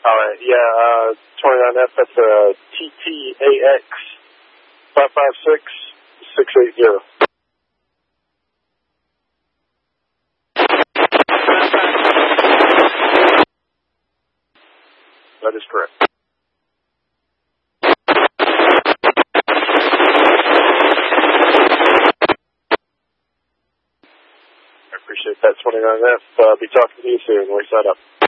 All right, yeah, 29F, that's a TTAX 556680. That is correct. I appreciate that, 29F. Be talking to you soon. We set up.